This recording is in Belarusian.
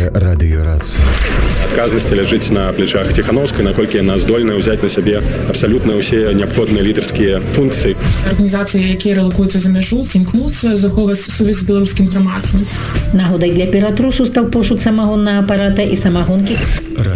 Беларуская радыёрацыя. Адказнасць ляжыць на плечах Ціхановскай, наколькі яна здольная ўзяць на сябе абсалютна ўсе неабходныя лідарскія функцыі. Арганізацыі, якія рэлакуюцца за мяжу, імкнуцца захоўваць сувязь з беларускім грамадствам. Нагодай для Петратрусу стаў пошук самагоннага апарата і самагонкі.